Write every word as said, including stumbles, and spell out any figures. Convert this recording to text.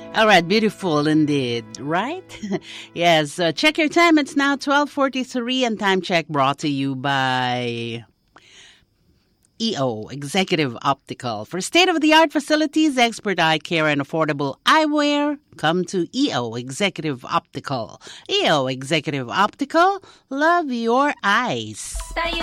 All right, beautiful indeed, right? Yes, uh, check your time. It's now twelve forty-three, and time check brought to you by E O, Executive Optical. For state-of-the-art facilities, expert eye care, and affordable eyewear, come to E O, Executive Optical. E O, Executive Optical, love your eyes.